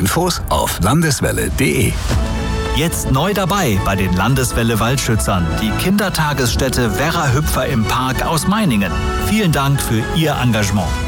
Infos auf landeswelle.de. Jetzt neu dabei bei den Landeswelle Waldschützern, die Kindertagesstätte Werra Hüpfer im Park aus Meiningen. Vielen Dank für Ihr Engagement.